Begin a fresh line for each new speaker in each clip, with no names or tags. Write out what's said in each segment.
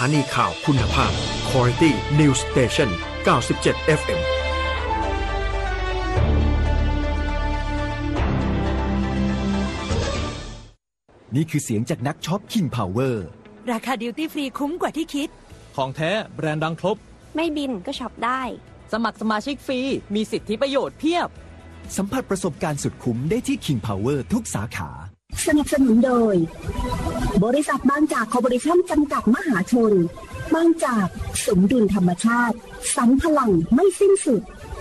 านีข่าวคุณภาพ Quality News Station 97 FM
นี่คือเสียงจากนักช็อป King Power
ราคาดิวตี้ฟรีคุ้มกว่าที่คิด
ของแท้แบรนด์ดังครบ
ไม่บินก็ช็อปได้
สมัครสมาชิกฟรีมีสิทธิประโยชน์เพียบ
สัมผัสประสบการณ์สุดคุ้มได้ที่ King Power ทุกสาขา
สนับสนุนโดยบริษัทบางจากคอร์ปอเรชั่นจำกัดมหาชนบางจากสมดุลธรรมชาติสรรพลังไม่สิ้นสุด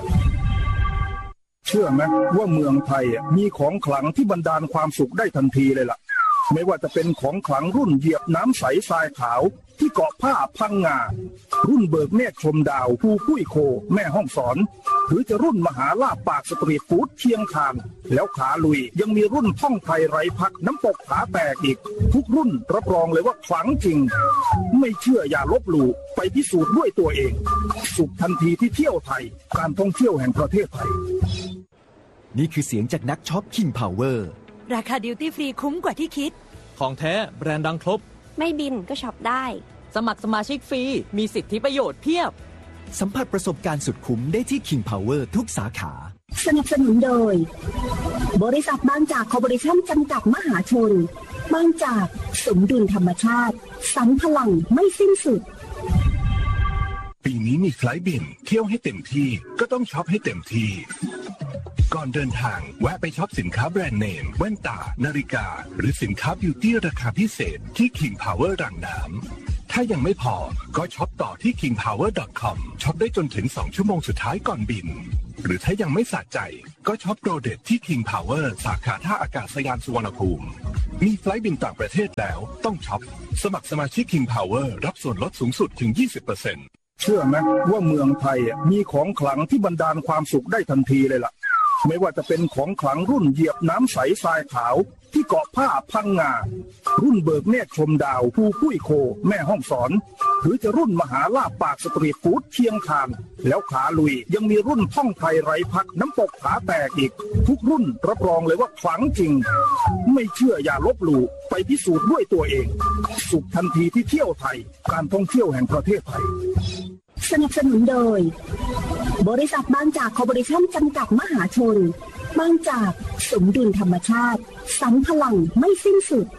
เชื่อไหมว่าเมืองไทยมีของขลังที่บันดาลความสุขได้ทันทีเลยล่ะไม่ว่าจะเป็นของขลังรุ่นเหยียบน้ำใสทรายขาวที่เกาะผ้าพังงารุ่นเบิกเนตรชมดาวภูกุ้ยโคแม่ห้องสอนหรือจะรุ่นมหาลาภปากสตรีทฟู้ดเชียงคานแล้วขาลุยยังมีรุ่นท่องไทยไร้พักน้ำตกขาแตกอีกทุกรุ่นรับรองเลยว่าขลังจริงไม่เชื่ออย่าลบหลู่ไปพิสูจน์ด้วยตัวเองสุขทันทีที่เที่ยวไทยการท่องเที่ยวแห่งประเทศไทย
นี่คือเสียงจากนักช็อป King Power
ราคาดิวตี้ฟรีคุ้มกว่าที่คิด
ของแท้แบรนด์ดังครบ
ไม่บินก็ช็อปได้
สมัครสมาชิกฟรีมีสิทธิประโยชน์เพียบ
สัมผัสประสบการณ์สุดคุ้มได้ที่ King Power ทุกสาขา
สนับสนุนโดยบริษัทบางจากคอร์ปอเรชั่นจำกัดมหาชนบางจากสมดุลธรรมชาติสรรพลังไม่สิ้นสุด
ปีนี้มีไฟล์บินเที่ยวให้เต็มที่ก็ต้องช็อปให้เต็มที่ก่อนเดินทางแวะไปช็อปสินค้าแบรนด์เนมแว่นตานาฬิกาหรือสินค้าบิวตี้ราคาพิเศษที่ King Power รังน้ำถ้ายังไม่พอก็ช็อปต่อที่ kingpower.com ช็อปได้จนถึง2ชั่วโมงสุดท้ายก่อนบินหรือถ้ายังไม่สะใจก็ช็อปโปรเด็ดที่ King Power สาขาท่าอากาศยานสุวรรณภูมิมีไฟล์บินต่างประเทศแล้วต้องช็อปสมัครสมาชิก King Power รับส่วนลดสูงสุดถึง 20%
เชื่อไหมว่าเมืองไทยมีของขลังที่บันดาลความสุขได้ทันทีเลยล่ะไม่ว่าจะเป็นของขลังรุ่นเหยียบน้ำใสทรายขาวที่เกาะผ้าพังงารุ่นเบิกเนตรชมดาวภูกุ้ยโคแม่ห้องสอนหรือจะรุ่นมหาลาภปากสตรีทฟู้ดเชียงคานแล้วขาลุยยังมีรุ่นท่องไทยไร้พักน้ำตกขาแตกอีกทุกรุ่นรับรองเลยว่าขลังจริงไม่เชื่ออย่าลบหลู่ไปพิสูจน์ด้วยตัวเองสุขทันทีที่เที่ยวไทยการท่องเที่ยวแห่งประเทศไทย
สนับสนุนโดยบริษัทบางจากคอร์ปอเรชั่นจำกัดมหาชนบางจากสมดุลธรรมชาติสรรพลังไม่สิ้นสุด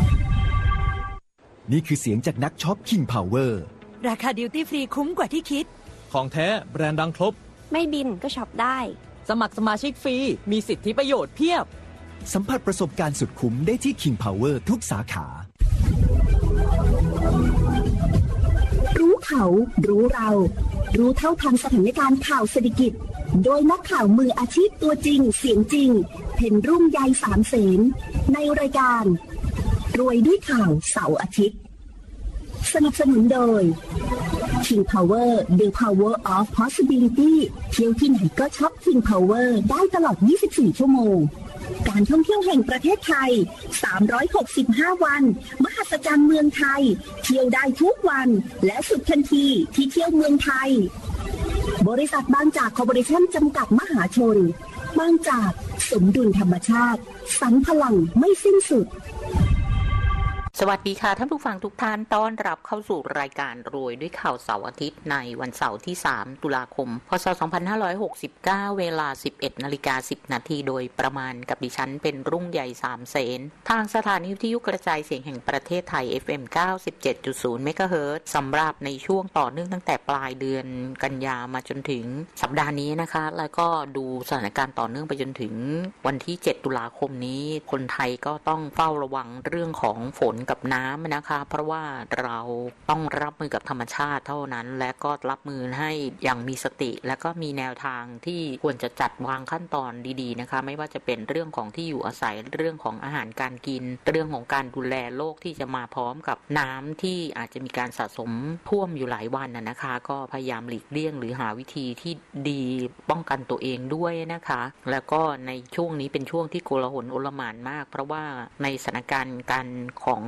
นี่คือเสียงจากนักช็อป King Power
ราคาดิวตี้ฟรีคุ้มกว่าที่คิด
ของแท้แบรนด์ดังครบ
ไม่บินก็ช็อปได้
สมัครสมาชิกฟรีมีสิทธิประโยชน์เพียบ
สัมผัสประสบการณ์สุดคุ้มได้ที่ King Power ทุกสาขา
รู้เขารู้เรารู้เท่าทันสถานการณ์ข่าวเศรษฐกิจโดยนักข่าวมืออาชีพตัวจริงเสียงจริงเพ็ญรุ่งใยสามเสนในรายการรวยด้วยข่าวเสาร์อาทิตย์สนับสนุนโดย King Power The Power of Possibility เที่ยวที่ไหนก็ช็อป King Power ได้ตลอด24ชั่วโมงการท่องเที่ยวแห่งประเทศไทย365วันมหัศจรรย์เมืองไทยเที่ยวได้ทุกวันและสุดทันทีที่เที่ยวเมืองไทยบริษัทบางจากคอร์ปอเรชั่นจำกัดมหาชนบางจากสมดุลธรรมชาติสรรพลังไม่สิ้นสุด
สวัสดีค่ะท่านผู้ฟังทุกท่านต้อนรับเข้าสู่รายการรวยด้วยข่าวเสาร์อาทิตย์ในวันเสาร์ที่3ตุลาคมพศ2569เวลา 11:10 นาทีโดยประมาณกับดิฉันเป็นรุ่งใหญ่สามเสนทางสถานีวิทยุกระจายเสียงแห่งประเทศไทย FM 97.0 เมกะเฮิรตซ์สำหรับในช่วงต่อเนื่องตั้งแต่ปลายเดือนกันยามาจนถึงสัปดาห์นี้นะคะแล้วก็ดูสถานการณ์ต่อเนื่องไปจนถึงวันที่7ตุลาคมนี้คนไทยก็ต้องเฝ้าระวังเรื่องของฝนกับน้ำนะคะเพราะว่าเราต้องรับมือกับธรรมชาติเท่านั้นและก็รับมือให้อย่างมีสติและก็มีแนวทางที่ควรจะจัดวางขั้นตอนดีๆนะคะไม่ว่าจะเป็นเรื่องของที่อยู่อาศัยเรื่องของอาหารการกินเรื่องของการดูแลโรคที่จะมาพร้อมกับน้ำที่อาจจะมีการสะสมท่วมอยู่หลายวันนะคะก็พยายามหลีกเลี่ยงหรือหาวิธีที่ดีป้องกันตัวเองด้วยนะคะแล้วก็ในช่วงนี้เป็นช่วงที่โกลาหลโอลหม่านมากเพราะว่าในสถานการณ์การของ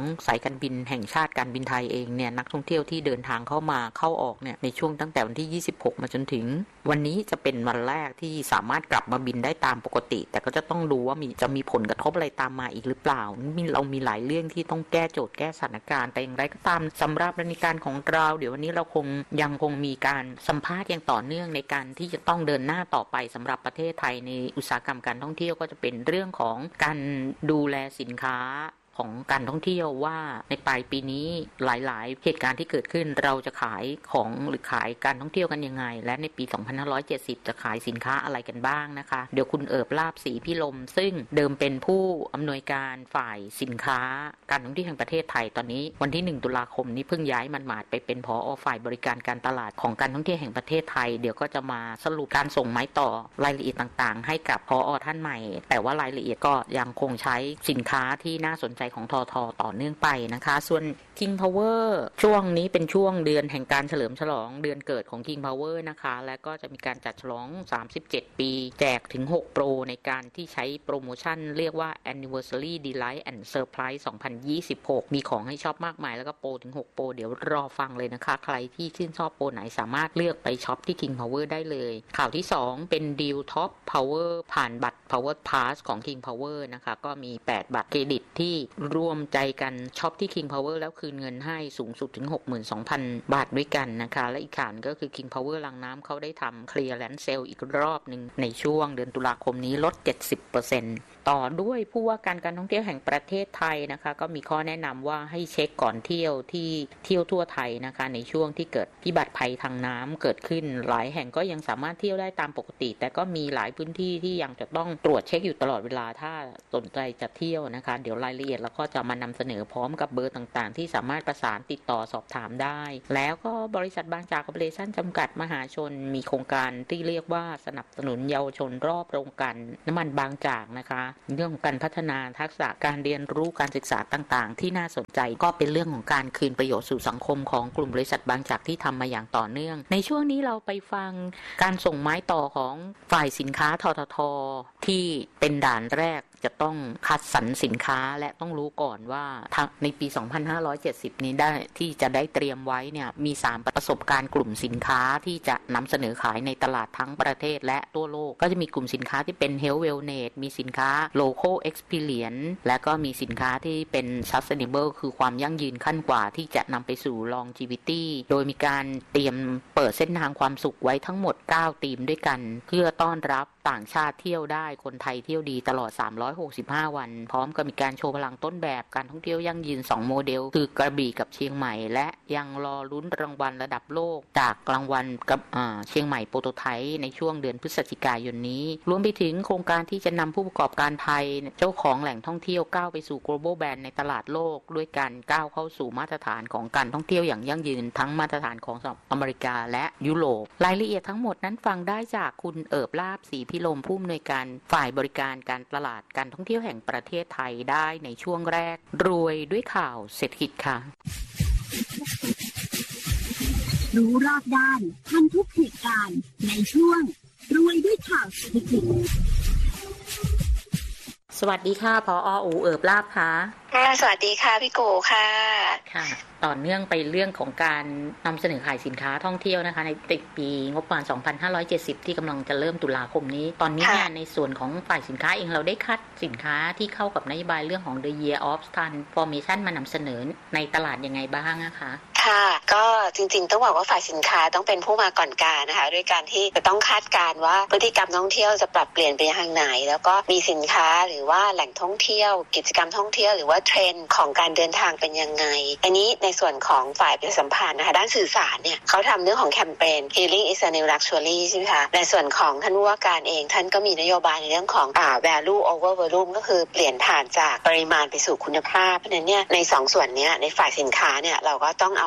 สายการบินแห่งชาติการบินไทยเองเนี่ยนักท่องเที่ยวที่เดินทางเข้ามาเข้าออกเนี่ยในช่วงตั้งแต่วันที่26มาจนถึงวันนี้จะเป็นวันแรกที่สามารถกลับมาบินได้ตามปกติแต่ก็จะต้องดูว่าจะมีผลกระทบอะไรตามมาอีกหรือเปล่าเรามีหลายเรื่องที่ต้องแก้โจทย์แก้สถานการณ์แต่อย่างไรก็ตามสำหรับรายการของเราเดี๋ยววันนี้เรายังคงมีการสัมภาษณ์อย่างต่อเนื่องในการที่จะต้องเดินหน้าต่อไปสำหรับประเทศไทยในอุตสาหกรรมการท่องเที่ยวก็จะเป็นเรื่องของการดูแลสินค้าของการท่องเที่ยวว่าในปลายปีนี้หลายๆเหตุการณ์ที่เกิดขึ้นเราจะขายของหรือขายการท่องเที่ยวกันยังไงและในปี 2570 จะขายสินค้าอะไรกันบ้างนะคะเดี๋ยวคุณเอิบลาภศรีพิรมซึ่งเดิมเป็นผู้อำนวยการฝ่ายสินค้าการท่องเที่ยวแห่งประเทศไทยตอนนี้วันที่1ตุลาคมนี้เพิ่งย้ายมันมาไปเป็นผอ.ฝ่ายบริการการตลาดของการท่องเที่ยวแห่งประเทศไทยเดี๋ยวก็จะมาสรุปการส่งไม้ต่อรายละเอียดต่างๆให้กับผอ.ท่านใหม่แต่ว่ารายละเอียดก็ยังคงใช้สินค้าที่น่าสนใจของทท.ต่อเนื่องไปนะคะส่วน King Power ช่วงนี้เป็นช่วงเดือนแห่งการเฉลิมฉลองเดือนเกิดของ King Power นะคะและก็จะมีการจัดฉลอง37ปีแจกถึง6โปรในการที่ใช้โปรโมชั่นเรียกว่า Anniversary Delight and Surprise 2026 มีของให้ช็อปมากมายแล้วก็โปรถึง6โปรเดี๋ยวรอฟังเลยนะคะใครที่ชื่นชอบโปรไหนสามารถเลือกไปช็อปที่ King Power ได้เลยข่าวที่2เป็นดีล Top Power ผ่านบัตร Power Pass ของ King Power นะคะก็มี8บัตรเครดิตที่ร่วมใจกันช็อปที่ King Power แล้วคืนเงินให้สูงสุดถึง 62,000 บาทด้วยกันนะคะและอีกข่าวก็คือ King Power ลังน้ำเขาได้ทำ Clearance Sale อีกรอบหนึ่งในช่วงเดือนตุลาคมนี้ลด 70%ต่อด้วยผู้ว่าการท่องเที่ยวแห่งประเทศไทยนะคะก็มีข้อแนะนำว่าให้เช็คก่อนเที่ยวที่เที่ยวทั่วไทยนะคะในช่วงที่เกิดพิบัติภัยทางน้ำเกิดขึ้นหลายแห่งก็ยังสามารถเที่ยวได้ตามปกติแต่ก็มีหลายพื้นที่ที่ยังจะต้องตรวจเช็คอยู่ตลอดเวลาถ้าสนใจจะเที่ยวนะคะเดี๋ยวรายละเอียดเราก็จะมานำเสนอพร้อมกับเบอร์ต่างๆที่สามารถประสานติดต่อสอบถามได้แล้วก็บริษัทบางจากคอร์ปอเรชั่นจำกัดมหาชนมีโครงการที่เรียกว่าสนับสนุนเยาวชนรอบโรงกลั่นน้ำมันบางจากนะคะเรื่องของการพัฒนาทักษะการเรียนรู้การศึกษาต่างๆที่น่าสนใจก็เป็นเรื่องของการคืนประโยชน์สู่สังคมของกลุ่มบริษัทบางจากที่ทำมาอย่างต่อเนื่องในช่วงนี้เราไปฟังการส่งไม้ต่อของฝ่ายสินค้าททท.ที่เป็นด่านแรกจะต้องคัดสรรสินค้าและต้องรู้ก่อนว่าในปี 2570 นี้ได้ที่จะได้เตรียมไว้เนี่ยมี3ประสบการณ์กลุ่มสินค้าที่จะนำเสนอขายในตลาดทั้งประเทศและทั่วโลกก็จะมีกลุ่มสินค้าที่เป็น Health Wellness มีสินค้า Local Experience และก็มีสินค้าที่เป็น Sustainable คือความยั่งยืนขั้นกว่าที่จะนำไปสู่ Longevity โดยมีการเตรียมเปิดเส้นทางความสุขไว้ทั้งหมด9ธีมด้วยกันเพื่อต้อนรับต่างชาติเที่ยวได้คนไทยเที่ยวดีตลอด365วันพร้อมกับมีการโชว์พลังต้นแบบการท่องเที่ยวยั่งยืน2โมเดลคือกระบี่กับเชียงใหม่และยังรอลุ้นรางวัลระดับโลกจากรางวัลกับเชียงใหม่โปรโตไทป์ในช่วงเดือนพฤศจิกายนนี้รวมไปถึงโครงการที่จะนำผู้ประกอบการไทยเจ้าของแหล่งท่องเที่ยวก้าวไปสู่ global brand ในตลาดโลกด้วยการก้าวเข้าสู่มาตรฐานของการท่องเที่ยวอย่างยั่งยืนทั้งมาตรฐานของอเมริกาและยุโรปรายละเอียดทั้งหมดนั้นฟังได้จากคุณเอิบลาภศรีพิรมผู้อำนวยการฝ่ายบริการการตลาดการท่องเที่ยวแห่งประเทศไทยได้ในช่วงแรกรวยด้วยข่าวเศรษฐกิจค่ะ
รู้รอบด้านทันทุกเหตุการณ์ในช่วงรวยด้วยข่าวเศรษฐกิจ
สวัสดีค่ะผอ.อูเอิบลาภค่ะ
สวัสดีค่ะพี่โกค่ะ
ค่ะต่อเนื่องไปเรื่องของการนำเสนอขายสินค้าท่องเที่ยวนะคะในปีงบประมาณ 2570 ที่กำลังจะเริ่มตุลาคมนี้ตอนนี้เนี่ยในส่วนของฝ่ายสินค้าเองเราได้คัดสินค้าที่เข้ากับนโยบายเรื่องของ The Year of Transformation มานำเสนอในตลาดยังไงบ้างนะคะ
ค่ะก็จริงๆต้องบอกว่าฝ่ายสินค้าต้องเป็นผู้มาก่อนการนะคะด้วยการที่จะต้องคาดการณ์ว่าพฤติกรรมท่องเที่ยวจะปรับเปลี่ยนไปทางไหนแล้วก็มีสินค้าหรือว่าแหล่งท่องเที่ยวกิจกรรมท่องเที่ยวหรือว่าเทรนด์ของการเดินทางเป็นยังไงอันนี้ในส่วนของฝ่ายประชาสัมพันธ์นะคะด้านสื่อสารเนี่ยเขาทำเรื่องของแคมเปญ Healing is a new luxury ใช่ไหมคะในส่วนของท่านผู้ว่าการเองท่านก็มีนโยบายในเรื่องของvalue over volume ก็คือเปลี่ยนผ่านจากปริมาณไปสู่คุณภาพเพราะฉะนั้นเนี่ยใน2ส่วนนี้ในฝ่ายสินค้าเนี่ยเราก็ต้องเอา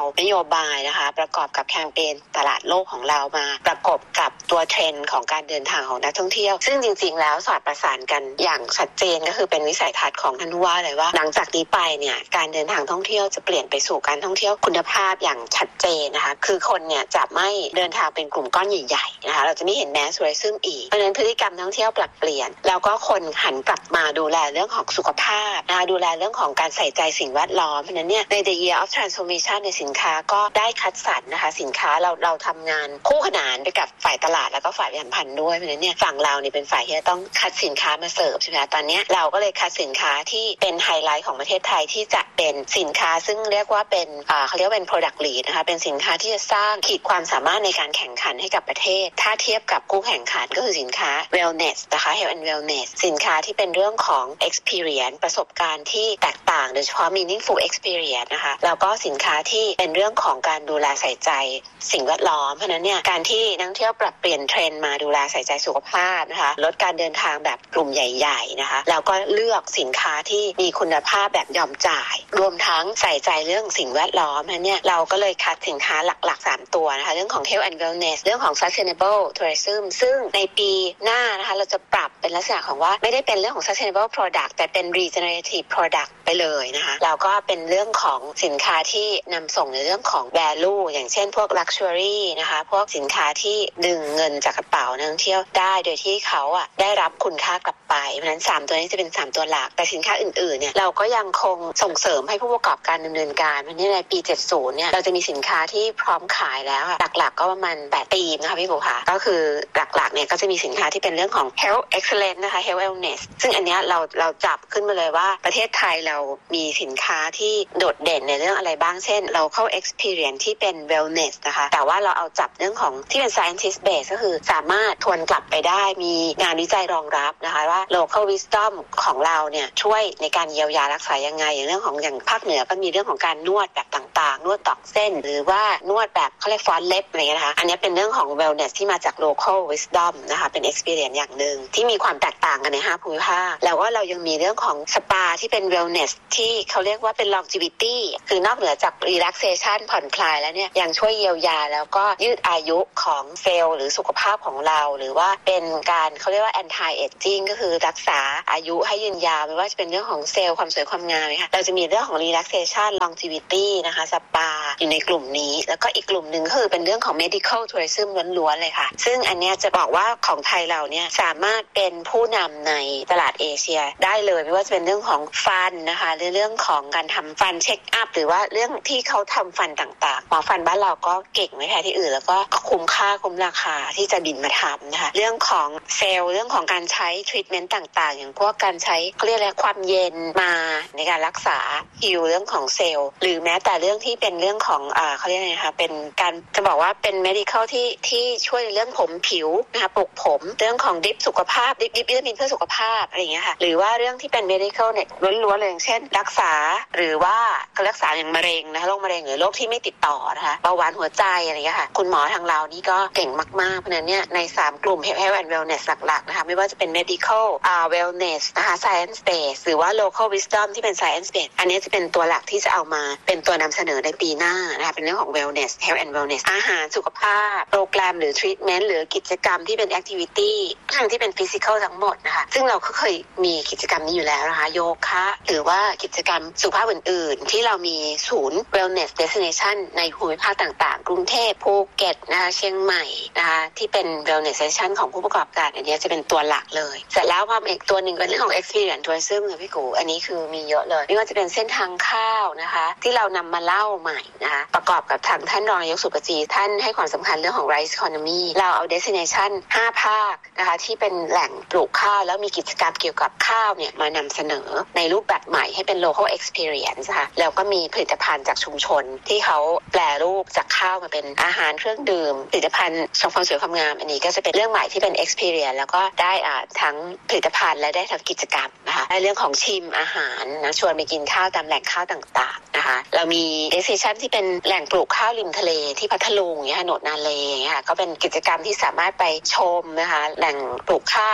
นโยบายนะคะประกอบกับแคมเปญตลาดโลกของเรามาประกบกับตัวเทรนด์ของการเดินทางของนักท่องเที่ยวซึ่งจริงๆแล้วสอดประสานกันอย่างชัดเจนก็คือเป็นวิสัยทัศน์ของท่านผู้ว่าเลยว่าหลังจากนี้ไปเนี่ยการเดินทางท่องเที่ยวจะเปลี่ยนไปสู่การท่องเที่ยวคุณภาพอย่างชัดเจนนะคะคือคนเนี่ยจะไม่เดินทางเป็นกลุ่มก้อนใหญ่ๆนะคะเราจะไม่เห็นแมสทัวริซึมอีกเพราะฉะนั้นพฤติกรรมท่องเที่ยวปรับเปลี่ยนแล้วก็คนหันกลับมาดูแลเรื่องของสุขภาพนะคะดูแลเรื่องของการใส่ใจสิ่งแวดล้อมเพราะฉะนั้นเนี่ยใน The Year of Transformation ในสินค้าก็ได้คัดสรรนะคะสินค้าเราทำงานคู่ขนานไปกับฝ่ายตลาดแล้วก็ฝ่ายประชาสัมพันธ์ด้วยเพราะฉะนั้นเนี่ยฝั่งเราเนี่ยเป็นฝ่ายที่จะต้องคัดสินค้ามาเสิร์ฟใช่ไหมคะตอนนี้เราก็เลยคัดสินค้าที่เป็นไฮไลท์ของประเทศไทยที่จะเป็นสินค้าซึ่งเรียกว่าเป็นเขาเรียกว่าเป็น product lead นะคะเป็นสินค้าที่จะสร้างขีดความสามารถในการแข่งขันให้กับประเทศถ้าเทียบกับคู่แข่งขันก็คือสินค้า wellness นะคะ health and wellness สินค้าที่เป็นเรื่องของ experience ประสบการณ์ที่แตกต่างโดยเฉพาะ meaningful experience นะคะแล้วก็สินค้าที่เป็นเรื่องของการดูแลใส่ใจสิ่งแวดล้อมเพราะนั้นเนี่ยการที่นักท่องเที่ยวปรับเปลี่ยนเทรนด์มาดูแลใส่ใจสุขภาพนะคะลดการเดินทางแบบกลุ่มใหญ่ๆนะคะแล้วก็เลือกสินค้าที่มีคุณภาพแบบยอมจ่ายรวมทั้งใส่ใจเรื่องสิ่งแวดล้อมนั้นเนี่ยเราก็เลยคัดสินค้าหลักๆ3ตัวนะคะเรื่องของ health and wellness เรื่องของ sustainable tourism ซึ่งในปีหน้านะคะเราจะปรับเป็นลักษณะของว่าไม่ได้เป็นเรื่องของ sustainable product แต่เป็น regenerative product ไปเลยนะคะแล้วก็เป็นเรื่องของสินค้าที่นำส่งในเรื่องของ value อย่างเช่นพวก luxury นะคะพวกสินค้าที่ดึงเงินจากกระเป๋านักท่องเที่ยวได้โดยที่เขาได้รับคุณค่ากลับไปเพราะฉะนั้น3ตัวนี้จะเป็น3ตัวหลักแต่สินค้าอื่นๆเนี่ยเราก็ยังคงส่งเสริมให้ผู้ประกอบการดำเนินการเพราะในปี70เนี่ยเราจะมีสินค้าที่พร้อมขายแล้วหลักๆก็ประมาณ8ธีมนะคะพี่ผู้ค่ะก็คือหลักๆเนี่ยก็จะมีสินค้าที่เป็นเรื่องของ health excellence นะคะ health wellness ซึ่งอันเนี้ยเราจับขึ้นมาเลยว่าประเทศไทยเรามีสินค้าที่โดดเด่นในเรื่องอะไรบ้างเช่นเราเข้า experience ที่เป็น wellness นะคะแต่ว่าเราเอาจับเรื่องของที่เป็น scientist base ก็คือสามารถทวนกลับไปได้มีงานวิจัยรองรับนะคะว่า local wisdom ของเราเนี่ยช่วยในการเยียวยารักษายังไงอย่างเรื่องของอย่างภาคเหนือก็มีเรื่องของการนวดแบบต่างๆนวดตอกเส้นหรือว่านวดแบบเขาเรียกฟอนเล็บอะไรเงี้ยนะคะอันนี้เป็นเรื่องของ wellness ที่มาจาก local wisdom นะคะเป็น experience อย่างนึงที่มีความแตกต่างกันใน5ภูมิภาคแล้วก็เรายังมีเรื่องของสปาที่เป็น wellness ที่เขาเรียกว่าเป็น longevity คือนอกเหนือจาก relaxation ผ่อนคลายแล้วเนี่ยยังช่วยเยียวยาแล้วก็ยืดอายุของเซลล์หรือสุขภาพของเราหรือว่าเป็นการเขาเรียกว่า anti aging ก็คือรักษาอายุให้ยืนยาวไม่ว่าจะเป็นเรื่องของเซลล์ความสวยความงามนะคะเราจะมีเรื่องของ relaxation longevity นะคะสปาอยู่ในกลุ่มนี้แล้วก็อีกกลุ่มหนึ่งก็คือเป็นเรื่องของ medical tourism ล้วนๆเลยค่ะซึ่งอันเนี้ยจะบอกว่าของไทยเราเนี่ยสามารถเป็นผู้นำในตลาดเอเชียได้เลยไม่ว่าจะเป็นเรื่องของฟันนะคะหรือเรื่องของการทำฟันเช็คอัพหรือว่าเรื่องที่เขาทำฟันต่างๆหมอฟันบ้านเราก็เก่งไม่แพ้ที่อื่นแล้วก็คุ้มค่าคุ้มราคาที่จะบินมาทำนะคะเรื่องของเซลล์เรื่องของการใช้ทรีทเมนต์ต่างๆอย่างพวกการใช้เขาเรียกอะไรความเย็นมาในการรักษาฮิวเรื่องของเซลล์หรือแม้แต่เรื่องที่เป็นเรื่องของเขาเรียกอะไรนะคะเป็นการจะบอกว่าเป็น medical ที่ช่วยในเรื่องผมผิวนะคะปลุกผมเรื่องของดิฟสุขภาพดิฟวิตามินเพื่อสุขภาพอะไรอย่างเงี้ยค่ะหรือว่าเรื่องที่เป็น medical เนี่ยล้วนๆเลยอย่างเช่นรักษาหรือว่าการรักษาอย่างมะเร็งนะคะโรคมะเร็งหรือโรคที่ไม่ติดต่อนะคะเบาหวานหัวใจอะไรอย่างเงี้ยค่ะคุณหมอทางเรานี่ก็เก่งมากๆเพราะฉะนั้นเนี่ยใน3กลุ่ม health and wellness หลักๆนะคะไม่ว่าจะเป็น medical wellness นะคะ science base หรือว่า local wisdom ที่เป็น science base อันนี้จะเป็นตัวหลักที่จะเอามาเป็นตัวนำเสนอในปีหน้านะคะเป็นเรื่องของ wellness health and wellness อาหารสุขภาพโปรแกรมหรือ treatment หรือกิจกรรมที่เป็น activity ที่เป็น physical ทั้งหมดนะคะซึ่งเราก็เคยมีกิจกรรมนี้อยู่แล้วนะคะโยคะหรือว่ากิจกรรมสุขภาพอื่นๆที่เรามีศูนย์ wellness destination ในภูมิภาคต่างๆกรุงเทพภูเก็ตนะคะเชียงใหม่นะคะที่เป็น wellness destination ของผู้ประกอบการอันนี้จะเป็นตัวหลักเลยเสร็จแล้วความอีกตัวหนึ่งเป็นเรื่องของ experience tourism ค่ะพี่กูอันนี้คือมีเยอะเลยไม่ว่าจะเป็นเส้นทางข้าวนะคะที่เรานำมาเล่าใหม่นะคะประกอบกับทางท่านรองนายกสุปจีท่านให้ความสำคัญเรื่องของ rice economy เราเอา destination 5 ภาคนะคะที่เป็นแหล่งปลูกข้าวแล้วมีกิจกรรมเกี่ยวกับข้าวเนี่ยมานำเสนอในรูปแบบใหม่ให้เป็น local experience ค่ะแล้วก็มีผลิตภัณฑ์จากชุมชนที่เขาแปลรูปจากข้าวมาเป็นอาหารเครื่องดื่มผลิตภัณฑ์สความสวยความงามอันนี้ก็จะเป็นเรื่องใหม่ที่เป็น experience แล้วก็ได้ทั้งผลิตภัณฑ์และได้ทั้งกิจกรรมนะคะในเรื่องของชิมอาหารนะชวนไปกินข้าวตามแหล่งข้าวต่างๆนะคะเรามี destination ที่เป็นแหล่งปลูกข้าวริมทะเลที่พัทลุงเนี่ยโหนดนาเลค่ะก็เป็นกิจกรรมที่สามารถไปชมนะคะแหล่งปลูกข้าว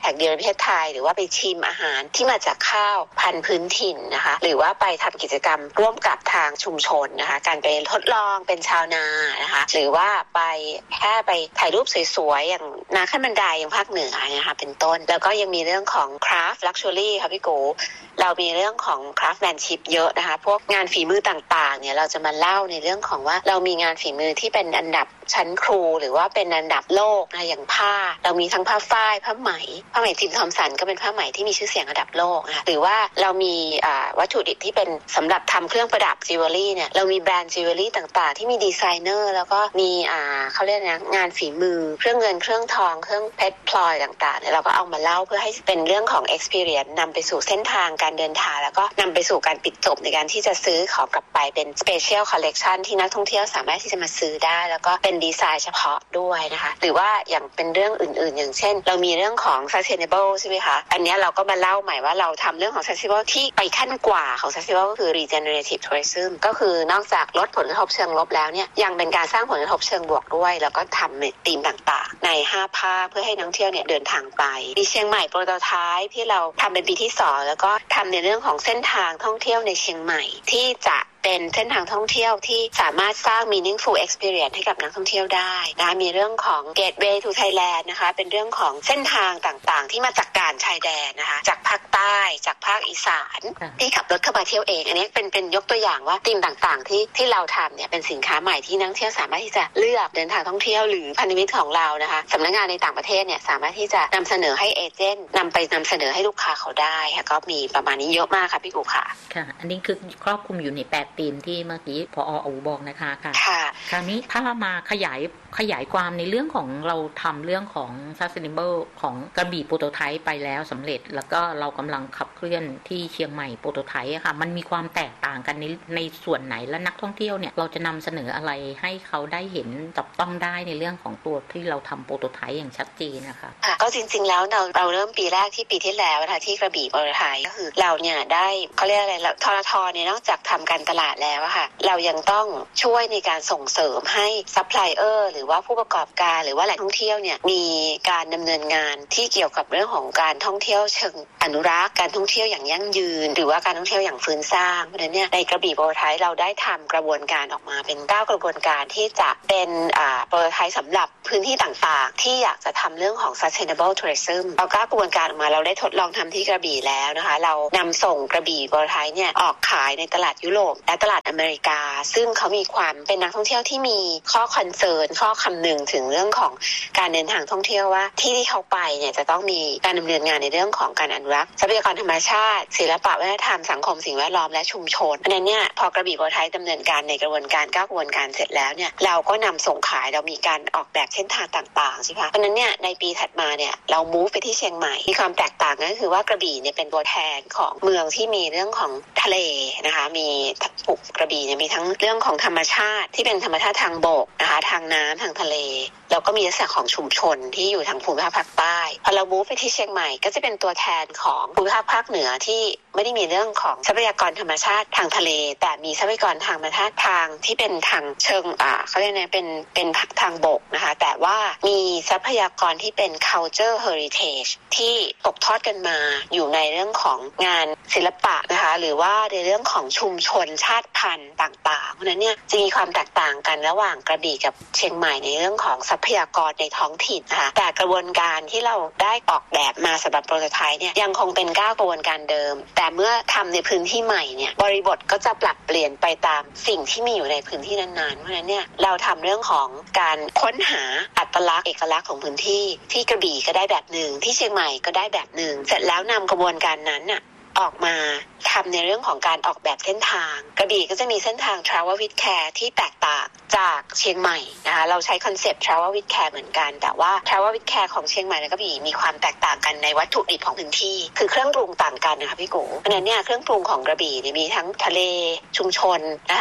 แห่งเดียวในประเทศไทยหรือว่าไปชิมอาหารที่มาจากข้าวพันธุ์พื้นถิ่นนะคะหรือว่าไปทำกิจกรรมร่วมกับทางชุมชนนะคะการไปทดลองเป็นชาวนานะคะหรือว่าไปแค่ไปถ่ายรูปสวยๆอย่างนาขั้นบันไดอย่างภาคเหนือนะคะเป็นต้นแล้วก็ยังมีเรื่องของ craft luxury ค่ะพี่กูเรามีเรื่องของ craftsmanship เยอะนะคะพวกงานฝีมือต่างๆเนี่ยเราจะมาเล่าในเรื่องของว่าเรามีงานฝีมือที่เป็นอันดับชั้นครูหรือว่าเป็นอันดับโลกนะอย่างผ้าเรามีทั้งผ้าฝ้ายผ้าไหมจิมทอมสันก็เป็นผ้าไหมที่มีชื่อเสียงระดับโลกนะคะหรือว่าเรามีวัตถุดิบที่เป็นสำหรับทำเครื่องประดับจิวเวลรี่เนี่ยเรามีแบรนด์จิวเวลรี่ต่างๆที่มีดีไซเนอร์แล้วก็มีเขาเรียกนะงานฝีมือเครื่องเงินเครื่องทองเครื่องเพชรพลอยต่างๆเนี่ยเราก็เอามาเล่าเพื่อให้เป็นเรื่องของ experience นำไปสู่เส้นทางการเดินทางแล้วก็นำไปสู่การปิดจบในการที่จะซื้อของกลับไปเป็น special collection ที่นักท่องเที่ยวสามารถที่จะมาซื้อได้แล้วก็เป็นดีไซน์เฉพาะด้วยนะคะหรือว่าอย่างเป็นเรื่องอื่นๆอย่างเช่นเรามีเรื่องของ sustainable ใช่ไหมคะอันนี้เราก็มาเล่าใหม่ว่าเราทำเรื่องของ sustainable ที่ไปขั้นกว่าของ sustainable ก็คือ regenerative tourism ก็คือนอกจากลดผลกระทบเชิงลบแล้วเนี่ยยังเป็นการสร้างผลกระทบเชิงบวกด้วยแล้วก็ทำธีมต่างๆใน5ภาคเพื่อให้นักท่องเที่ยวเนี่ยเดินทางไปมีเชียงใหม่โปรโตไทป์ที่เราทำเป็นปีที่2แล้วก็ทำในเรื่องของเส้นทางท่องเที่ยวในเชียงใหม่ที่จะเป็นเส้นทางท่องเที่ยวที่สามารถสร้าง meaningful experience ให้กับนักท่องเที่ยวได้นะมีเรื่องของ Gateway to Thailand นะคะเป็นเรื่องของเส้นทางต่างๆที่มาจากด่านชายแดนนะคะจากภาคใต้จากภาคอีสานที่ขับรถเข้ามาเที่ยวเองอันนี้เป็นยกตัวอย่างว่าธีมต่างๆที่เราทำเนี่ยเป็นสินค้าใหม่ที่นักท่องเที่ยวสามารถที่จะเลือกเดินทางท่องเที่ยวหรือพันธมิตรของเรานะคะสำนักงานในต่างประเทศเนี่ยสามารถที่จะนำเสนอให้เอเจนต์นำเสนอให้ลูกค้าเขาได้ค่ะก็มีประมาณนี้เยอะมากค่ะพี่กูค่ะ
ค่ะอันนี้คือครอบคลุมอยู่ใน8ธีมที่เมื่อกี้พออูบอกนะคะค่ะคราวนี้ถ้าเรามาขยายความในเรื่องของเราทำเรื่องของ sustainable ของกระบี่โปรโตไทป์ไปแล้วสำเร็จแล้วก็เรากำลังขับเคลื่อนที่เชียงใหม่โปรโตไทป์ค่ะมันมีความแตกต่างกันในส่วนไหนและนักท่องเที่ยวเนี่ยเราจะนำเสนออะไรให้เขาได้เห็นจับต้องได้ในเรื่องของตัวที่เราทำโปรโตไทป์อย่างชัดเจนนะคะ
ก็จริงๆแล้วเราเริ่มปีแรกที่ปีที่แล้วนะคะที่กระบี่โปรโตไทป์ก็คือเราเนี่ยได้เขาเรียกอะไรทททเนี่ยนอกจากทำการตลาดแล้วค่ะเรายังต้องช่วยในการส่งเสริมให้ซัพพลายเออร์หรือว่าผู้ประกอบการหรือว่าแหล่งท่องเที่ยวเนี่ยมีการดำเนินงานที่เกี่ยวกับเรื่องของการท่องเที่ยวเชิงอนุรักษ์การท่องเที่ยวอย่างยั่งยืนหรือว่าการท่องเที่ยวอย่างฟื้นสร้างเพราะฉะนั้นเนี่ยในกระบี่โปรโตไทป์เราได้ทำกระบวนการออกมาเป็น9กระบวนการที่จะเป็นโปรโตไทป์สำหรับพื้นที่ต่างๆที่อยากจะทำเรื่องของ sustainable tourism เอา9กระบวนการออกมาเราได้ทดลองทำที่กระบี่แล้วนะคะเรานำส่งกระบี่โปรโตไทป์เนี่ยออกขายในตลาดยุโรปและตลาดอเมริกาซึ่งเขามีความเป็นนักท่องเที่ยวที่มีข้อคอนเซิร์นข้อคำนึงถึงเรื่องของการเดินทางท่องเที่ยวว่าที่เขาไปเนี่ยจะต้องมีการดำเนินงานในเรื่องของการอนุรักษ์ทรัพยากรธรรมชาติศิลปะวัฒนธรรมสังคมสิ่งแวดล้อมและชุมชนเพราะฉะนั้นเนี่ยพอกระบี่โปรโตไทป์ดำเนินการในกระบวนการ9กระบวนการเสร็จแล้วเนี่ยเราก็นำส่งขายเรามีการออกแบบเส้นทางต่างๆใช่ไหมเพราะฉะนั้นเนี่ยในปีถัดมาเนี่ยเรา move ไปที่เชียงใหม่มีความแตกต่างก็คือว่ากระบี่เนี่ยเป็นตัวแทนของเมืองที่มีเรื่องของทะเลนะคะมีกระบี่เนี่ยมีทั้งเรื่องของธรรมชาติที่เป็นธรรมชาติทางบกนะคะทางน้ำทางทะเลแล้วก็มีลักษณะของชุมชนที่อยู่ทางภูมิภาคภาคใต้พอเรามูฟไปที่เชียงใหม่ก็จะเป็นตัวแทนของภูมิภาคภาคเหนือที่ไม่ได้มีเรื่องของทรัพยากรธรรมชาติทางทะเลแต่มีทรัพยากรทางธรรมชาติทางที่เป็นทางเชิงเขาเรียกนะเป็นทางบกนะคะแต่ว่ามีทรัพยากรที่เป็น culture heritage ที่ตกทอดกันมาอยู่ในเรื่องของงานศิลปะนะคะหรือว่าในเรื่องของชุมชนชาติพันธุ์ต่างๆเพราะฉะนั้นเนี่ยจะมีความแตกต่างกันระหว่างกระบี่กับเชียงใหม่ในเรื่องของทรัพยากรในท้องถิ่นนะคะแต่กระบวนการที่เราได้ออกแบบมาสำหรับโปรโตไทป์เนี่ยยังคงเป็น9กระบวนการเดิมแต่เมื่อทำในพื้นที่ใหม่เนี่ยบริบทก็จะปรับเปลี่ยนไปตามสิ่งที่มีอยู่ในพื้นที่นั้นๆเพราะฉะนั้นเนี่ยเราทำเรื่องของการค้นหาอัตลักษณ์เอกลักษณ์ของพื้นที่ที่กระบี่ก็ได้แบบหนึ่งที่เชียงใหม่ก็ได้แบบหนึ่งเสร็จแล้วนำกระบวนการนั้นน่ะออกมาทำในเรื่องของการออกแบบเส้นทางกระบี่ก็จะมีเส้นทาง Travel with Care ที่แตกต่างจากเชียงใหม่นะคะเราใช้คอนเซปต์ Travel with Care เหมือนกันแต่ว่า Travel with Care ของเชียงใหม่และกระบี่มีความแตกต่างกันในวัตถุดิบของพื้นที่คือเครื่องปรุงต่างกันนะคะพี่กูเพราะฉะนั้นเนี่ยเครื่องปรุงของกระบี่เนี่ยมีทั้งทะเลชุมชนนะคะ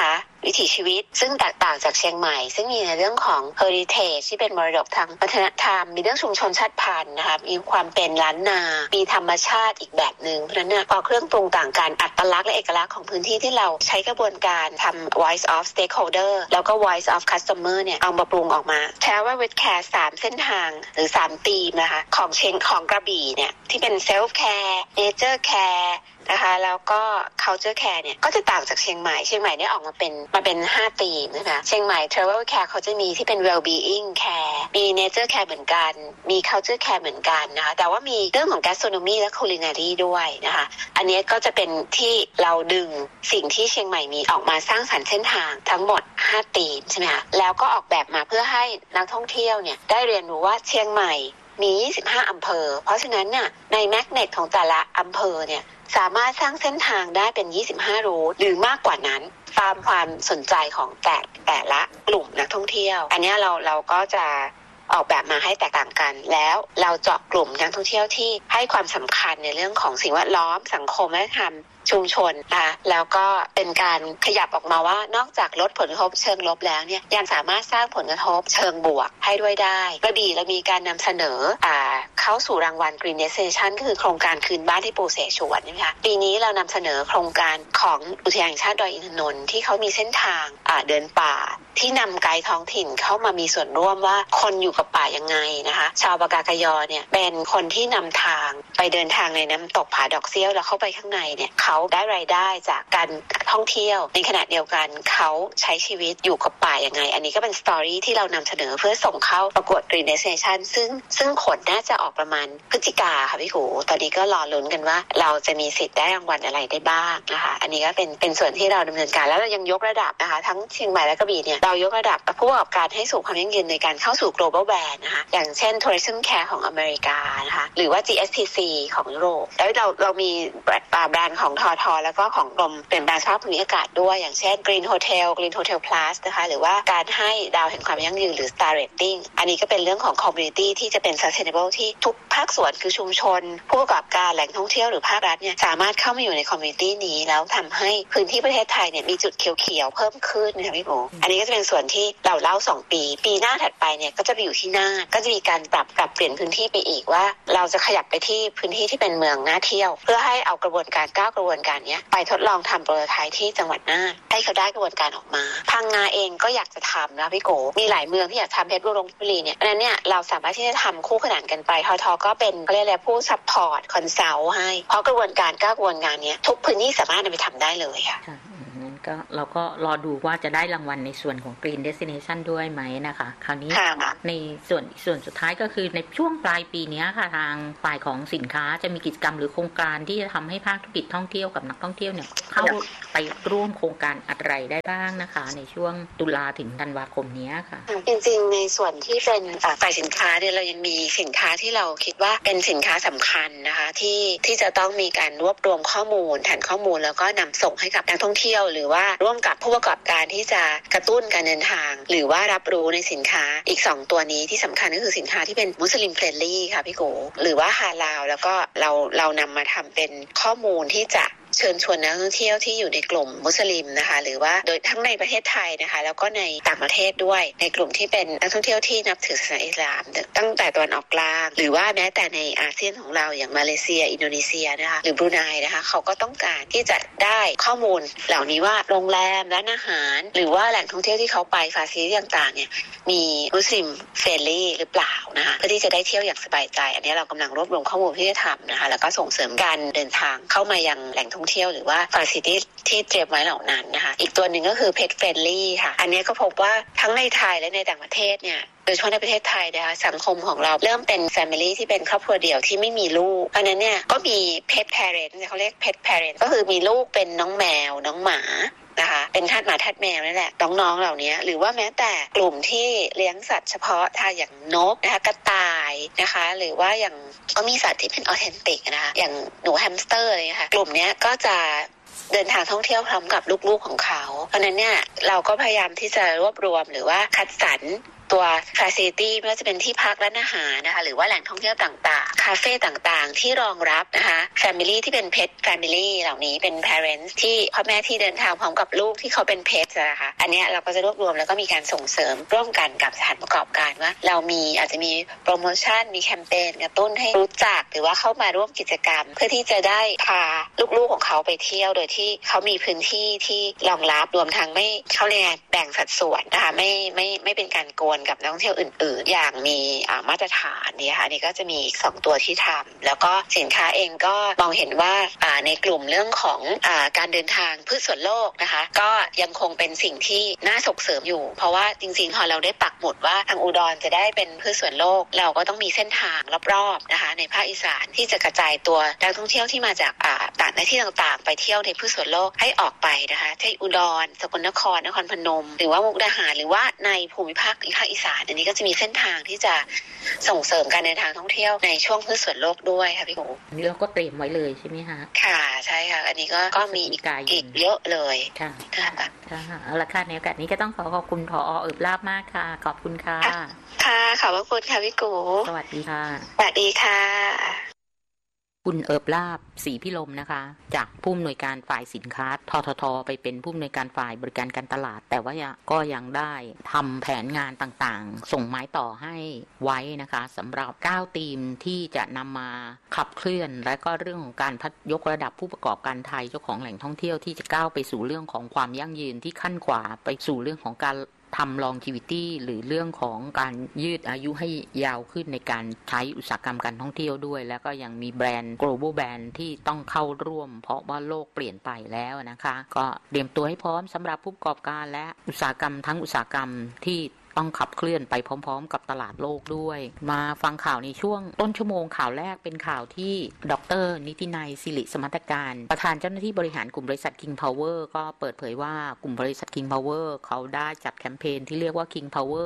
วิถีชีวิตซึ่งแตกต่างจากเชียงใหม่ซึ่งมีในเรื่องของ heritage ที่เป็นมรดกทางวัฒนธรรมมีเรื่องชุมชนชาติพันธุ์นะคะมีความเป็นล้านนามีธรรมชาติอีกแบบนึงเพราะฉะนั้นพอเครื่องปรุงต่างกันอัตลักษณ์และเอกลักษณ์ของพื้นที่ที่เราใช้กระบวนการทำ voice of stakeholder แล้วก็ voice of customer เนี่ยเอามาปรุงออกมา Travel with Care 3 เส้นทางหรือ3ธีมนะคะของกระบี่เนี่ยที่เป็น self care nature careนะคะแล้วก็ culture care เนี่ยก็จะต่างจากเชียงใหม่เนี่ยออกมาเป็น5ธีมนะคะเชียงใหม่ travel care เขาจะมีที่เป็น well being care มี nature care เหมือนกันมี culture care เหมือนกันนะคะแต่ว่ามีเรื่องของ gastronomy และ culinary ด้วยนะคะอันนี้ก็จะเป็นที่เราดึงสิ่งที่เชียงใหม่มีออกมาสร้างสรรค์เส้นทางทั้งหมด5ธีมใช่ไหมคะแล้วก็ออกแบบมาเพื่อให้นักท่องเที่ยวเนี่ยได้เรียนรู้ว่าเชียงใหม่มี25อำเภอเพราะฉะนั้นเนี่ยในแมกเนตของแต่ละอำเภอเนี่ยสามารถสร้างเส้นทางได้เป็น25รูทหรือมากกว่านั้นตามความสนใจของแต่ละกลุ่มนักท่องเที่ยวอันนี้เราก็จะออกแบบมาให้แตกต่างกันแล้วเราเจาะกลุ่มนักท่องเที่ยวที่ให้ความสำคัญในเรื่องของสิ่งแวดล้อมสังคมและธรรมชุมชนนะคะแล้วก็เป็นการขยับออกมาว่านอกจากลดผลกระทบเชิงลบแล้วเนี่ยยังสามารถสร้างผลกระทบเชิงบวกให้ด้วยได้กระบี่เรามีการนำเสนอเข้าสู่รางวัล Green Destination ก็คือโครงการคืนบ้านที่ปูเสฉวนนะคะปีนี้เรานำเสนอโครงการของอุทยานแห่งชาติดอยอินทนนท์ที่เขามีเส้นทางเดินป่าที่นำไกด์ท้องถิ่นเข้ามามีส่วนร่วมว่าคนอยู่กับป่ายังไงนะคะชาวปากากยอเนี่ยเป็นคนที่นำทางไปเดินทางในน้ำตกผาดอกเซี่ยวแล้วเข้าไปข้างในเนี่ยเขาได้รายได้จากการท่องเที่ยวในขณะเดียวกันเขาใช้ชีวิตอยู่กับป่ายังไงอันนี้ก็เป็นสตอรี่ที่เรานำเสนอเพื่อส่งเข้าประกวด Green Destination ซึ่งผลน่าจะออกประมาณพฤศจิกาค่ะพี่กูตอนนี้ก็รอลุ้นกันว่าเราจะมีสิทธิ์ได้รางวัลอะไรได้บ้างนะคะอันนี้ก็เป็นส่วนที่เราดำเนินการแล้วเรายังยกระดับนะคะทั้งเชียงใหม่และกระบี่เนี่ยเรายกระดับผู้ประกอบการให้สู่ความยั่งยืนในการเข้าสู่ global brand นะคะอย่างเช่น tourism care ของอเมริกานะคะหรือว่า GSTC ของยุโรปแล้วเรามีแบรนด์ของททแล้วก็ของกรมเปลี่ยนแปลงสภาพภูมิอากาศด้วยอย่างเช่น Green Hotel Green Hotel Plus นะคะหรือว่าการให้ดาวแห่งความยั่งยืนหรือ Star Rating อันนี้ก็เป็นเรื่องของ community ที่จะเป็น sustainable ที่ทุกภาคส่วนคือชุมชนผู้ประกอบการแหล่งท่องเที่ยวหรือภาครัฐเนี่ยสามารถเข้ามาอยู่ใน community นี้แล้วทำให้พื้นที่ประเทศไทยเนี่ยมีจุดเขียวๆเพิ่มขึ้นนะคะพี่หมูอันนี้ก็จะเป็นส่วนที่เราเล่า2ปีหน้าถัดไปเนี่ยก็จะไปอยู่ที่น่านก็จะมีการปรับเปลี่ยนพื้นที่ไปอีกว่าเราจะขยับไปที่พื้นที่ที่เป็นเมืองน่าเที่ยวเพื่อให้เอากระบวนการ9กระบวนการนี้ไปทดลองทำโปรโตไทป์ที่จังหวัดน่านให้เขาได้กระบวนการออกมาพังงาเองก็อยากจะทำนะพี่โกมีหลายเมืองที่อยากทำเพชรบุรีเนี่ยอันนั้นเนี่ยเราสามารถที่จะทำคู่ขนานกันไปททก็เป็นเรียกอะไรผู้ซัพพอร์ตคอนซัลท์ให้เพราะกระบวนการ9กระบวนการนี้ทุกพื้นที่สามารถนำไปทำได้เลยค่ะ
ก็เราก็รอดูว่าจะได้รางวัลในส่วนของ Green Destination ด้วยไหมนะคะคราวนี้ในส่วนสุดท้ายก็คือในช่วงปลายปีนี้ค่ะทางฝ่ายของสินค้าจะมีกิจกรรมหรือโครงการที่จะทำให้ภาคธุรกิจท่องเที่ยวกับนักท่องเที่ยวเนี่ยเข้าไปร่วมโครงการอะไรได้บ้างนะคะในช่วงตุลาถึงธันวาคมนี้ค่ะ
จริงๆในส่วนที่เป็นฝ่ายสินค้าเนี่ยเรายังมีสินค้าที่เราคิดว่าเป็นสินค้าสำคัญนะคะที่จะต้องมีการรวบรวมข้อมูลฐานข้อมูลแล้วก็นำส่งให้กับนักท่องเที่ยวหรือว่าร่วมกับผู้ประกอบการที่จะกระตุ้นการเดินทางหรือว่ารับรู้ในสินค้าอีก2ตัวนี้ที่สำคัญก็คือสินค้าที่เป็นมุสลิมเฟรนลี่ค่ะพี่โกหรือว่าฮาลาลแล้วก็เรานำมาทำเป็นข้อมูลที่จะเชิญชวนนักท่องเที่ยวที่อยู่ในกลุ่มมุสลิมนะคะหรือว่าโดยทั้งในประเทศไทยนะคะแล้วก็ในต่างประเทศด้วยในกลุ่มที่เป็นนักท่องเที่ยวที่นับถือศาสนาอิสลามตั้งแต่ตะวันออกกลางหรือว่าแม้แต่ในอาเซียนของเราอย่างมาเลเซียอินโดนีเซียนะคะหรือบรูไนนะคะเขาก็ต้องการที่จะได้ข้อมูลเหล่านี้ว่าโรงแรมร้านอาหารหรือว่าแหล่งท่องเที่ยวที่เขาไปฟาซิลิตี้ต่างๆเนี่ยมีมุสลิมเฟรนลี่หรือเปล่านะคะเพื่อที่จะได้เที่ยวอย่างสบายใจอันนี้เรากำลังรวบรวมข้อมูลที่จะทำนะคะแล้วก็ส่งเสริมการเดินทางเข้ามายังแหล่งท่องเที่ยวหรือว่าfacility ที่เตรียมไว้เหล่านั้นนะคะอีกตัวหนึ่งก็คือ Pet Friendly ค่ะอันนี้ก็พบว่าทั้งในไทยและในต่างประเทศเนี่ยโดยเฉพาะในประเทศไทยนะคะสังคมของเราเริ่มเป็น Family ที่เป็นครอบครัวเดี่ยวที่ไม่มีลูกเพราะนั้นเนี่ยก็มี Pet Parent เขาเรียก Pet Parent ก็คือมีลูกเป็นน้องแมวน้องหมานะคะเป็นทาสหมาทาสแมวนั่นแหละน้องๆเหล่านี้หรือว่าแม้แต่กลุ่มที่เลี้ยงสัตว์เฉพาะถ้าอย่างนกนะคะกระต่ายนะคะหรือว่าอย่างก็มีสัตว์ที่เป็นออเทนติกนะคะอย่างหนูแฮมสเตอร์อะไรนะคะกลุ่มนี้ก็จะเดินทางท่องเที่ยวพร้อมกับลูกๆของเขาเพราะนั้นเนี่ยเราก็พยายามที่จะรวบรวมหรือว่าคัดสรรตัว facility ไม่ว่าจะเป็นที่พักร้านอาหารนะคะหรือว่าแหล่งท่องเที่ยวต่างๆคาเฟ่ต่างๆที่รองรับนะคะ family ที่เป็น pet family เหล่านี้เป็น parents ที่พ่อแม่ที่เดินทางพร้อมกับลูกที่เขาเป็น pet นะคะอันนี้เราก็จะรวบรวมแล้วก็มีการส่งเสริมร่วมกันกับสถานประกอบการว่าเราอาจจะมีโปรโมชั่นมีแคมเปญกระตุ้นให้รู้จักหรือว่าเข้ามาร่วมกิจกรรมเพื่อที่จะได้พาลูกๆของเขาไปเที่ยวโดยที่เขามีพื้นที่ที่รองรับรวมทั้งไม่เขาเรียกแบ่งสัดส่วนนะคะไม่เป็นการโกนกับนักท่องเที่ยวอื่นๆอย่างมีมาตรฐานเนี่ยค่ะนี่ก็จะมี2ตัวที่ทำแล้วก็สินค้าเองก็มองเห็นว่าในกลุ่มเรื่องของการเดินทางพืชสวนโลกนะคะก็ยังคงเป็นสิ่งที่น่าส่งเสริมอยู่เพราะว่าจริงๆพอเราได้ปักหมุดว่าทางอุดรจะได้เป็นพืชสวนโลกเราก็ต้องมีเส้นทางรอบๆนะคะในภาคอีสานที่จะกระจายตัวนักท่องเที่ยวที่มาจากต่างในที่ต่างๆไปเที่ยวในพืชสวนโลกให้ออกไปนะคะที่อุดรสกลนครนครพนมหรือว่ามุกดาหารหรือว่าในภูมิภาคอีสานอันนี้ก็จะมีเส้นทางที่จะส่งเสริมการเดินทางท่องเที่ยวในช่วงพืชสวนโลกด้วยค่ะพี่หมู
อันนี้เราก็เตรียมไว้เลยใช่ไหมคะ
ค่ะใช่ค่ะอันนี้ก็มีอีกเยอะเลย
ค่ะเอาละค่ะในโอกาสนี้ก็ต้องขอบคุณผอ.เอิบลาบมากค่ะขอบคุณค่ะ
ค่ะขอบพระคุณค่ะพี่กู
สวัสดีค่ะ
สวัสดีค่ะ
คุณเอิบลาบศรีพิรมนะคะจากผู้อำนวยการฝ่ายสินค้าททท.ไปเป็นผู้อำนวยการฝ่ายบริการการตลาดแต่ว่าก็ยังได้ทำแผนงานต่างๆส่งไม้ต่อให้ไว้นะคะสำหรับ9ทีมที่จะนำมาขับเคลื่อนและก็เรื่องของการยกระดับผู้ประกอบการไทยเจ้าของแหล่งท่องเที่ยวที่จะก้าวไปสู่เรื่องของความยั่งยืนที่ขั้นกว่าไปสู่เรื่องของการทำ longevity หรือเรื่องของการยืดอายุให้ยาวขึ้นในการใช้อุตสาหกรรมการท่องเที่ยวด้วยแล้วก็ยังมีแบรนด์ global brand ที่ต้องเข้าร่วมเพราะว่าโลกเปลี่ยนไปแล้วนะคะก็เตรียมตัวให้พร้อมสำหรับผู้ประกอบการและอุตสาหกรรมทั้งอุตสาหกรรมที่ต้องขับเคลื่อนไปพร้อมๆกับตลาดโลกด้วยมาฟังข่าวในช่วงต้นชั่วโมงข่าวแรกเป็นข่าวที่ดร.นิตินัยศิริสมัตการประธานเจ้าหน้าที่บริหารกลุ่มบริษัท King Power ก็เปิดเผยว่ากลุ่มบริษัท King Power เขาได้จัดแคมเปญที่เรียกว่า King Power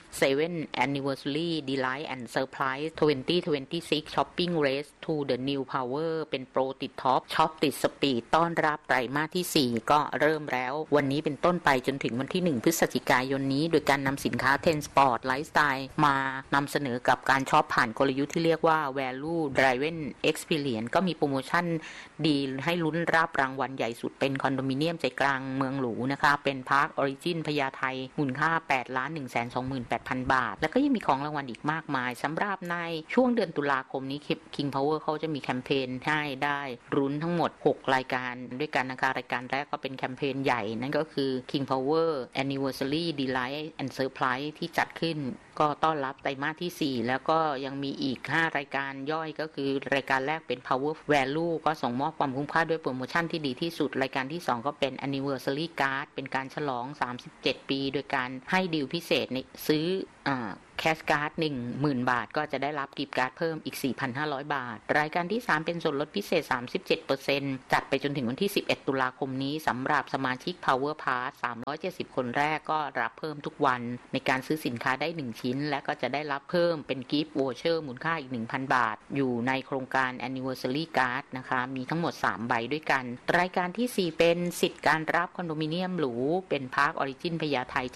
37 Anniversary Delight and Surprise 2026 Shopping Race to the New Power เป็นโปรติดท็อปช็อปติดสปีดต้อนรับไตรมาสที่4ก็เริ่มแล้ววันนี้เป็นต้นไปจนถึงวันที่1พฤศจิกายนนี้โดยการนำสินค้า Ten Sport Lifestyle มานำเสนอกับการช็อปผ่านกลยุทธ์ที่เรียกว่า Value Driven Experience ก็มีโปรโมชั่นดีให้ลุ้นรับรางวัลใหญ่สุดเป็นคอนโดมิเนียมใจกลางเมืองหรูนะคะเป็นพาร์คออริจินพญาไทมูลค่า 8,128,000 บาทแล้วก็ยังมีของรางวัลอีกมากมายสำหรับในช่วงเดือนตุลาคมนี้ King Power เขาจะมีแคมเปญให้ได้ลุ้นทั้งหมด6รายการด้วยกันนะคะรายการแรกก็เป็นแคมเปญใหญ่นั่นก็คือ King Power Anniversary Delight and Surprise ที่จัดขึ้นก็ต้อนรับไตรมาสที่4แล้วก็ยังมีอีก5รายการย่อยก็คือรายการแรกเป็น Power Value ก็ส่งมอบความคุ้มค่าด้วยโปรโมชั่นที่ดีที่สุดรายการที่2ก็เป็น Anniversary Card เป็นการฉลอง37ปีโดยการให้ดีลพิเศษในซื้อแคชการ์ด 10,000 บาทก็จะได้รับกิฟต์การ์ดเพิ่มอีก 4,500 บาทรายการที่3เป็นส่วนลดพิเศษ 37% จัดไปจนถึงวันที่11ตุลาคมนี้สำหรับสมาชิก Power Pass 370 คนแรกก็รับเพิ่มทุกวันในการซื้อสินค้าได้1ชิ้นและก็จะได้รับเพิ่มเป็นกิฟต์วอเชอร์มูลค่าอีก 1,000 บาทอยู่ในโครงการ Anniversary Card นะคะมีทั้งหมด3ใบด้วยกันรายการที่4เป็นสิทธิ์การรับคอนโดมิเนียมหรูเป็นพาร์คออริจินพญาไท